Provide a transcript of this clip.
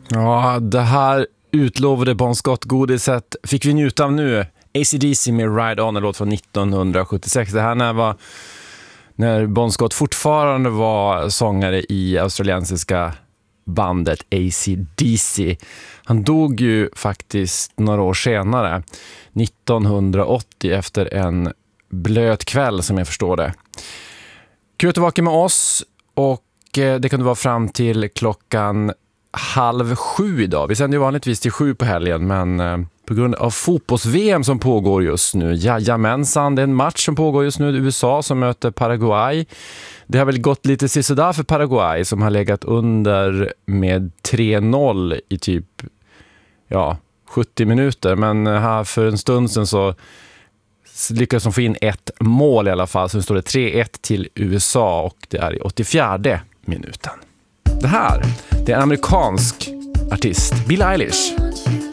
Ja, det här utlovade Bon Scott-godiset fick vi njuta av nu. AC/DC med Ride On, en låt från 1976. Det här när Bon Scott fortfarande var sångare i australiensiska bandet AC/DC. Han dog ju faktiskt några år senare, 1980, efter en blöt kväll som jag förstår det. Kul att du var med oss, och det kan du vara fram till 6:30 idag. Vi sänder ju vanligtvis till 7 på helgen, men på grund av fotbolls-VM som pågår just nu, jajamensan, det är en match som pågår just nu, USA som möter Paraguay. Det har väl gått lite sisådär för Paraguay, som har legat under med 3-0 i typ 70 minuter, men här för en stund sedan så lyckades de få in ett mål i alla fall, så nu står det 3-1 till USA, och det är i 84:e minuten. Det här, det är en amerikansk artist, Billie Eilish.